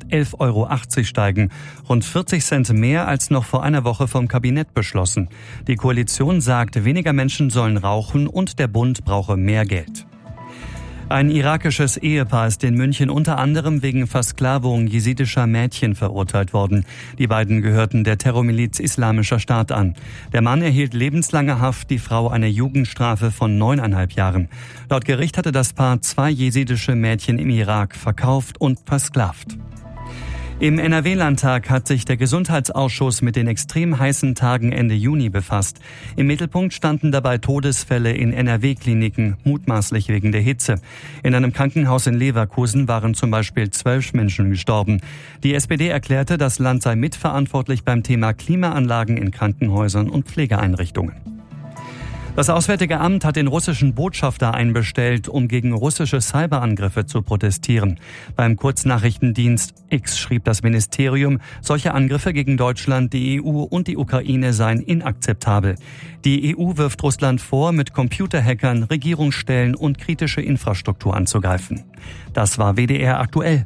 11,80 € steigen. Rund 40 Cent mehr als noch vor einer Woche vom Kabinett beschlossen. Die Koalition sagt, weniger Menschen sollen rauchen und der Bund brauche mehr Geld. Ein irakisches Ehepaar ist in München unter anderem wegen Versklavung jesidischer Mädchen verurteilt worden. Die beiden gehörten der Terrormiliz Islamischer Staat an. Der Mann erhielt lebenslange Haft, die Frau eine Jugendstrafe von 9,5 Jahren. Laut Gericht hatte das Paar 2 jesidische Mädchen im Irak verkauft und versklavt. Im NRW-Landtag hat sich der Gesundheitsausschuss mit den extrem heißen Tagen Ende Juni befasst. Im Mittelpunkt standen dabei Todesfälle in NRW-Kliniken, mutmaßlich wegen der Hitze. In einem Krankenhaus in Leverkusen waren zum Beispiel 12 Menschen gestorben. Die SPD erklärte, das Land sei mitverantwortlich beim Thema Klimaanlagen in Krankenhäusern und Pflegeeinrichtungen. Das Auswärtige Amt hat den russischen Botschafter einbestellt, um gegen russische Cyberangriffe zu protestieren. Beim Kurznachrichtendienst X schrieb das Ministerium, solche Angriffe gegen Deutschland, die EU und die Ukraine seien inakzeptabel. Die EU wirft Russland vor, mit Computerhackern Regierungsstellen und kritische Infrastruktur anzugreifen. Das war WDR aktuell.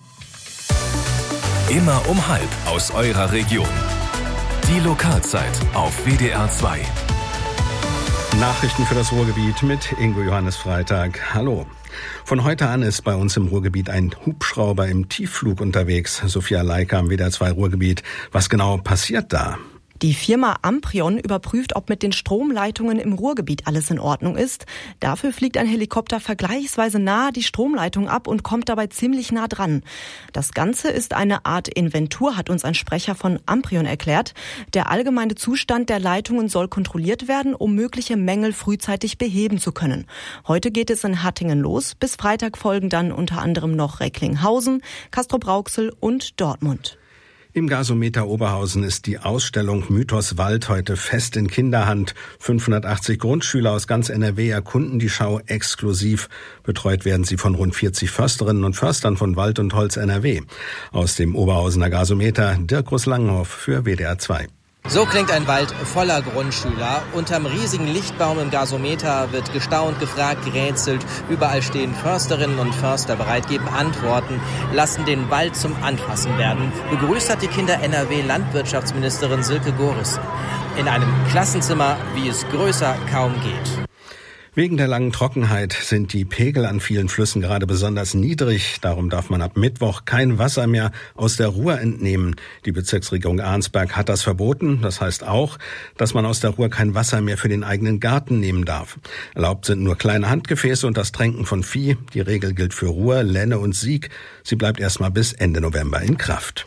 Immer um 12 aus eurer Region. Die Lokalzeit auf WDR 2. Nachrichten für das Ruhrgebiet mit Ingo Johannes Freitag. Hallo. Von heute an ist bei uns im Ruhrgebiet ein Hubschrauber im Tiefflug unterwegs. Sophia Leiker am WDR 2 Ruhrgebiet. Was genau passiert da? Die Firma Amprion überprüft, ob mit den Stromleitungen im Ruhrgebiet alles in Ordnung ist. Dafür fliegt ein Helikopter vergleichsweise nahe die Stromleitung ab und kommt dabei ziemlich nah dran. Das Ganze ist eine Art Inventur, hat uns ein Sprecher von Amprion erklärt. Der allgemeine Zustand der Leitungen soll kontrolliert werden, um mögliche Mängel frühzeitig beheben zu können. Heute geht es in Hattingen los. Bis Freitag folgen dann unter anderem noch Recklinghausen, Castrop-Rauxel und Dortmund. Im Gasometer Oberhausen ist die Ausstellung Mythos Wald heute fest in Kinderhand. 580 Grundschüler aus ganz NRW erkunden die Schau exklusiv. Betreut werden sie von rund 40 Försterinnen und Förstern von Wald und Holz NRW. Aus dem Oberhausener Gasometer Dirk Russ-Langenhoff für WDR 2. So klingt ein Wald voller Grundschüler. Unterm riesigen Lichtbaum im Gasometer wird gestaunt, gefragt, gerätselt. Überall stehen Försterinnen und Förster bereit, geben Antworten, lassen den Wald zum Anfassen werden. Begrüßt hat die Kinder NRW-Landwirtschaftsministerin Silke Gorissen. In einem Klassenzimmer, wie es größer kaum geht. Wegen der langen Trockenheit sind die Pegel an vielen Flüssen gerade besonders niedrig. Darum darf man ab Mittwoch kein Wasser mehr aus der Ruhr entnehmen. Die Bezirksregierung Arnsberg hat das verboten. Das heißt auch, dass man aus der Ruhr kein Wasser mehr für den eigenen Garten nehmen darf. Erlaubt sind nur kleine Handgefäße und das Tränken von Vieh. Die Regel gilt für Ruhr, Lenne und Sieg. Sie bleibt erstmal bis Ende November in Kraft.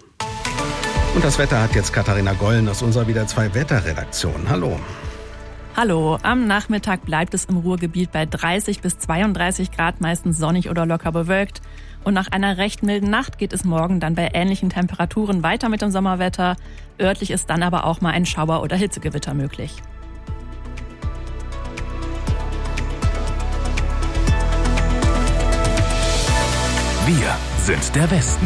Und das Wetter hat jetzt Katharina Gollen aus unserer WDR 2 Wetterredaktion. Hallo. Hallo, am Nachmittag bleibt es im Ruhrgebiet bei 30 bis 32 Grad, meistens sonnig oder locker bewölkt. Und nach einer recht milden Nacht geht es morgen dann bei ähnlichen Temperaturen weiter mit dem Sommerwetter. Örtlich ist dann aber auch mal ein Schauer- oder Hitzegewitter möglich. Wir sind der Westen.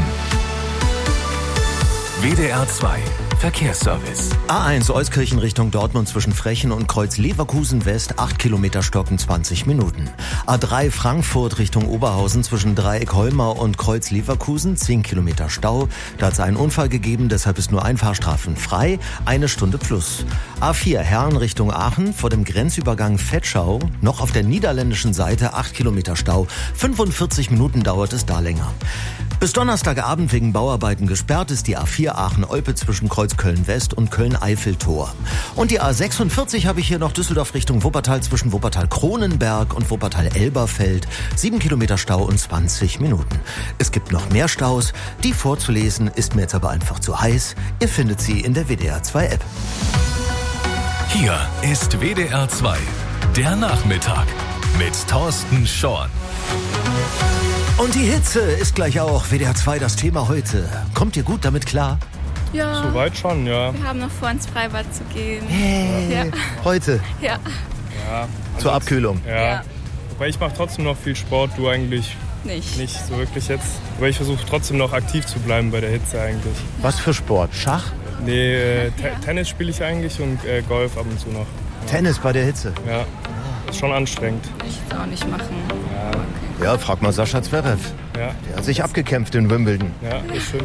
WDR 2 Verkehrsservice. A1 Euskirchen Richtung Dortmund zwischen Frechen und Kreuz Leverkusen West, 8 Kilometer stocken 20 Minuten. A3 Frankfurt Richtung Oberhausen zwischen Dreieck Holmau und Kreuz Leverkusen, 10 Kilometer Stau. Da hat es einen Unfall gegeben, deshalb ist nur ein Fahrstrafen frei, 1 Stunde plus. A4 Herne Richtung Aachen vor dem Grenzübergang Vetschau, noch auf der niederländischen Seite 8 Kilometer Stau, 45 Minuten dauert es da länger. Bis Donnerstagabend wegen Bauarbeiten gesperrt ist die A4 Aachen-Olpe zwischen Kreuz Köln-West und Köln-Eifel-Tor. Und die A46 habe ich hier noch Düsseldorf Richtung Wuppertal zwischen Wuppertal-Kronenberg und Wuppertal-Elberfeld. 7 Kilometer Stau und 20 Minuten. Es gibt noch mehr Staus. Die vorzulesen ist mir jetzt aber einfach zu heiß. Ihr findet sie in der WDR 2 App. Hier ist WDR 2, der Nachmittag mit Thorsten Schorn. Und die Hitze ist gleich auch WDR 2 das Thema heute. Kommt ihr gut damit klar? Ja. Soweit schon, ja. Wir haben noch vor, ins Freibad zu gehen. Hey, ja. Heute? Ja. Ja. Zur Abkühlung? Ja. Wobei ich mache trotzdem noch viel Sport, du eigentlich nicht so wirklich jetzt. Aber ich versuche trotzdem noch aktiv zu bleiben bei der Hitze eigentlich. Was für Sport? Schach? Nee, Tennis spiele ich eigentlich und Golf ab und zu noch. Ja. Tennis bei der Hitze? Ja, ist schon anstrengend. Ich will auch nicht machen. Ja. Ja, frag mal Sascha Zverev. Ja. Der hat sich abgekämpft in Wimbledon. Ja, das stimmt.